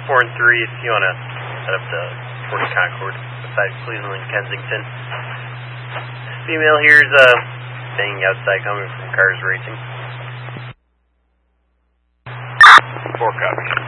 4 and 3 if you want to head up to Port Concord beside Cleveland, Kensington. This female here is staying outside coming from Cars Racing. 4 copy.